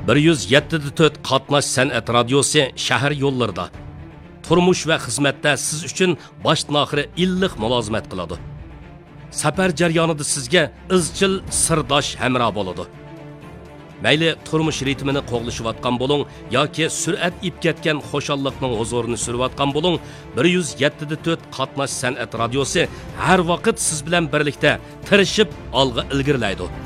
107.4 qatnash san'at radiosi shahar yo'llarida turmush va xizmatda siz uchun boshdan oxiri illiq mulozimat qiladi. Safar jarayonida sizga izchil sirdosh hamroh bo'ladi. Mayli turmush ritmini qo'g'lishayotgan bo'ling yoki sur'at ib ketgan xushalliqning huzurini surayotgan bo'ling, 107.4 qatnash san'at radiosi har vaqt siz bilan birlikda tirishib olg'a ilgirlaydi.